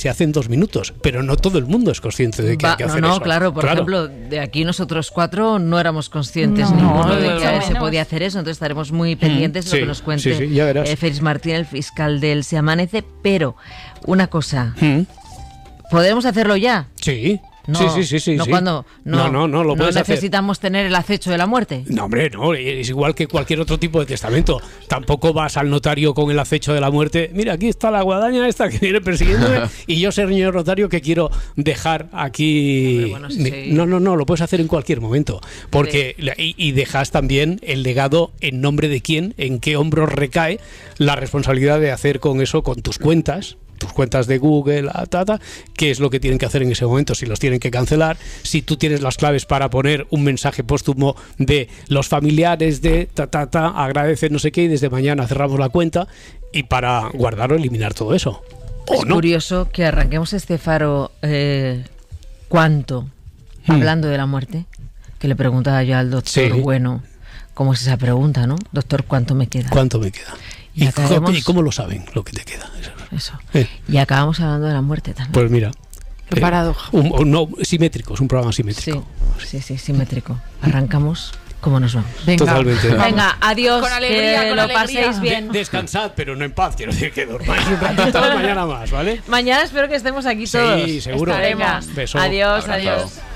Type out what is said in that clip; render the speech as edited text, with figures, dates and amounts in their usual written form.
se hace en 2 minutos, pero no todo el mundo es consciente de que hay que hacer eso. Claro, por ejemplo, de aquí nosotros 4 no éramos conscientes ninguno de que se podía hacer eso, entonces estaremos muy pendientes de lo que nos cuente ya verás. Félix Martín, el fiscal del Se Amanece, pero una cosa, ¿podemos hacerlo ya? Sí. No, sí. No, cuando No, lo puedes necesitamos tener el acecho de la muerte. No, hombre, no, es igual que cualquier otro tipo de testamento. Tampoco vas al notario con el acecho de la muerte. Mira, aquí está la guadaña esta que viene persiguiéndome y yo, señor notario, que quiero dejar aquí. Hombre, sí. No, lo puedes hacer en cualquier momento. Porque y dejas también el legado en nombre de quién, en qué hombros recae la responsabilidad de hacer con eso, con tus cuentas de Google, qué es lo que tienen que hacer en ese momento, si los tienen que cancelar, si tú tienes las claves para poner un mensaje póstumo de los familiares de agradecen no sé qué y desde mañana cerramos la cuenta, y para guardar o eliminar todo eso. Es curioso que arranquemos este faro hablando de la muerte, que le preguntaba yo al doctor Bueno, ¿cómo es esa pregunta, no? Doctor, ¿cuánto me queda? ¿Cuánto me queda? ¿Y cómo lo saben lo que te queda? Eso. Y acabamos hablando de la muerte también. Pues mira. Qué paradoja. Simétrico, es un programa simétrico. Sí, simétrico. Arrancamos como nos vamos. Venga. Totalmente. Venga, adiós. Con alegría, que lo paséis bien. Descansad, pero no en paz. Quiero decir que dormáis un ratito mañana más, ¿vale? Mañana espero que estemos aquí todos. Sí, seguro. Venga, Beso. adiós, Abrazo. adiós.